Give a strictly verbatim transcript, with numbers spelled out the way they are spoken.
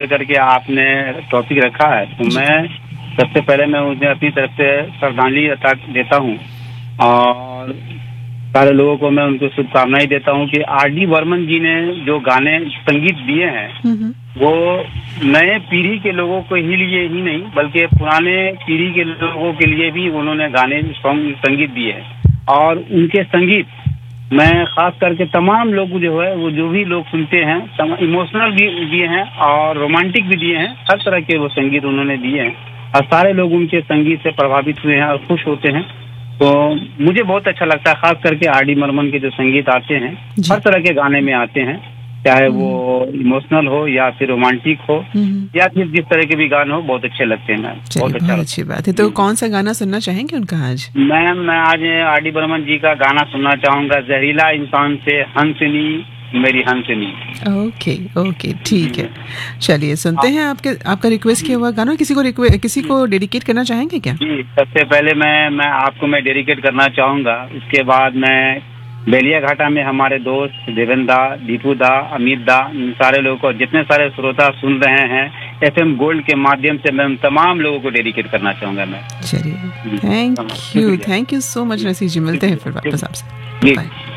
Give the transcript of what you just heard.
करके आपने टॉपिक रखा है, तो मैं सबसे पहले मैं उन्हें अपनी तरफ से श्रद्धांजलि देता हूँ और सारे लोगों को मैं उनको शुभकामनाएं देता हूँ कि आर डी बर्मन जी ने जो गाने संगीत दिए हैं वो नए पीढ़ी के लोगों को ही लिए ही नहीं बल्कि पुराने पीढ़ी के लोगों के लिए भी उन्होंने गाने सॉन्ग संगीत दिए हैं। और उनके संगीत मैं खास करके तमाम लोग जो है वो जो भी लोग सुनते हैं इमोशनल भी दिए हैं और रोमांटिक भी दिए हैं, हर तरह के वो संगीत उन्होंने दिए हैं और सारे लोग उनके संगीत से प्रभावित हुए हैं और खुश होते हैं। तो मुझे बहुत अच्छा लगता है, खास करके आर डी बर्मन के जो संगीत आते हैं हर तरह के गाने में आते हैं, चाहे वो इमोशनल हो या फिर रोमांटिक हो या फिर जिस तरह के भी गाने हो, बहुत अच्छे लगते हैं। बहुत अच्छा, बहुत अच्छी बात है। तो कौन सा गाना सुनना चाहेंगे उनका आज? मैम मैं आज आर डी बर्मन जी का गाना सुनना चाहूंगा, जहरीला इंसान से हंसनी मेरी हंसनी। ओके ओके ठीक है, चलिए सुनते हैं आपके आपका रिक्वेस्ट किया हुआ गाना। किसी को किसी को डेडिकेट करना चाहेंगे क्या? जी, सबसे पहले मैं मैं आपको मैं डेडिकेट करना चाहूंगा, उसके बाद मैं बेलिया घाटा में हमारे दोस्त देवेंद्र दा, दीपू दा, अमित दा, सारे लोगों को, जितने सारे श्रोता सुन रहे हैं एफएम गोल्ड के माध्यम से, मैं तमाम लोगों को डेडिकेट करना चाहूंगा मैं। चलिए, thank you thank you so much Naseer जी, मिलते हैं फिर वापस आपसे। बाय।